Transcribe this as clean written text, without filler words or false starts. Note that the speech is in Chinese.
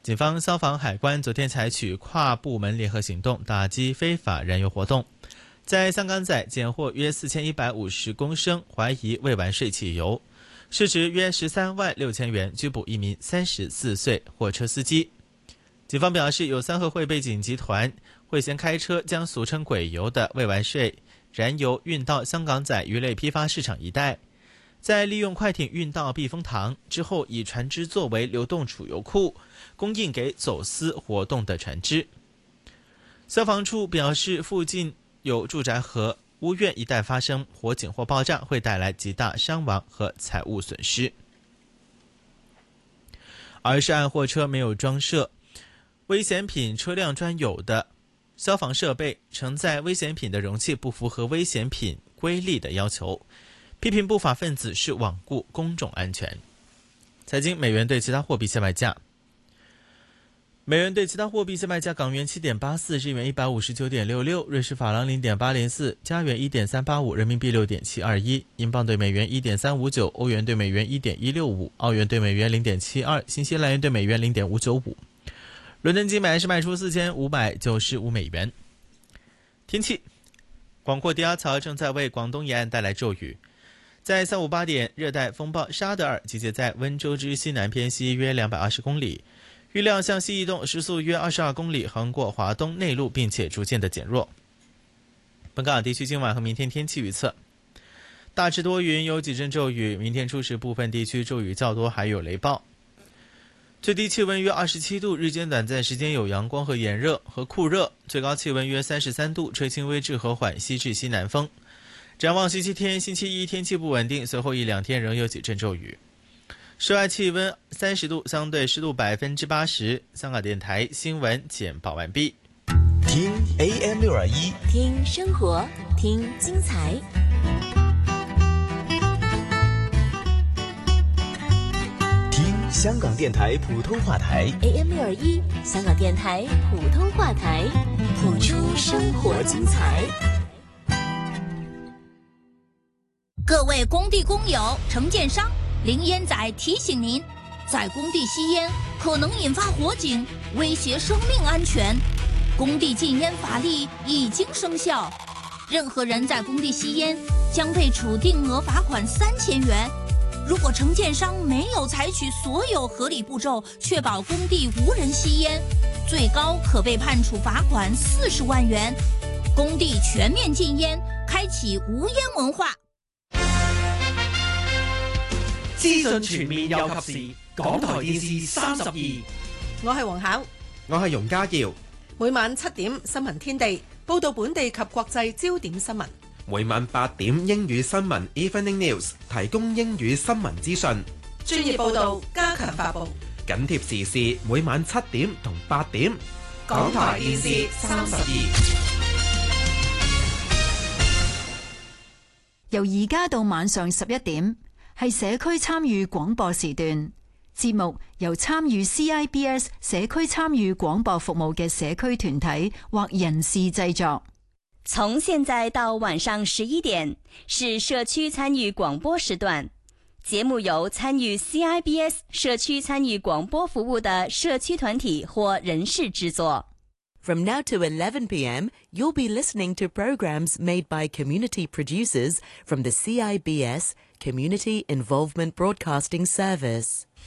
警方、消防、海关昨天采取跨部门联合行动，打击非法燃油活动，在香港仔检获约4150公升怀疑未完税汽油，市值约13万6千元，拘捕一名34岁货车司机。警方表示，有三合会背景集团会先开车将俗称鬼油的未完税燃油运到香港仔鱼类批发市场一带，再利用快艇运到避风塘，之后以船只作为流动储油库，供应给走私活动的船只。消防处表示，附近有住宅和屋苑一旦发生火警或爆炸，会带来极大伤亡和财物损失。而涉案货车没有装设危险品车辆专有的消防设备，承载危险品的容器不符合危险品规例的要求，批评不法分子是罔顾公众安全。财经，美元对其他货币现卖价。美元对其他货币现卖价：港元7.84，日元159.66，瑞士法郎0.804，加元1.385，人民币6.721，英镑对美元1.359，欧元对美元1.165，澳元对美元0.72，新西兰元对美元0.595。伦敦金买是卖出4595美元。天气，广阔低压槽正在为广东沿岸带来骤雨。在下午8点，热带风暴沙德尔集结在温州之西南偏西约220公里，预料向西移动，时速约22公里，横过华东内陆，并且逐渐的减弱。本港地区今晚和明天天气预测：大致多云，有几阵骤雨，明天初时部分地区骤雨较多，还有雷暴。最低气温约27度，日间短暂时间有阳光和炎热和酷热，最高气温约33度，吹轻微至和缓西至西南风。展望星期天、星期一天气不稳定，随后1-2天仍有几阵骤雨。室外气温30度，相对湿度80%。香港电台新闻简报完毕。 听 AM621， 听生活，听精彩。 香港电台普通话台 AM621，香港电台普通话台，谱出生活精彩。 各位工地工友、承建商，林烟仔提醒您，在工地吸烟可能引发火警，威胁生命安全。工地禁烟法律已经生效，任何人在工地吸烟将被处定额罚款3000元。如果承建商没有采取所有合理步骤，确保工地无人吸烟，最高可被判处罚款40万元。工地全面禁烟，开启无烟文化。 資訊全面又及時，港台電視32。 我係黃巧， 我係容家耀。 每晚7點新聞天地，報道本地及國際焦點新聞。 每晚8點英語新聞 Evening News， 提供英語新聞資訊， 專業報導，加強發布， 緊貼時事。每晚7點同8點， 港台電視32。 由而家到晚上11點，係社區參與廣播時段。節目由參與 CIBS 社區參與廣播服務嘅社區團體或人士製作。 從現在到晚上11點是社區參與廣播時段，節目由參與 CIBS 社區參與廣播服務的社區團體或人士製作。 From now to 11 p.m., you'll be listening to programs made by community producers from the CIBS Community Involvement Broadcasting Service.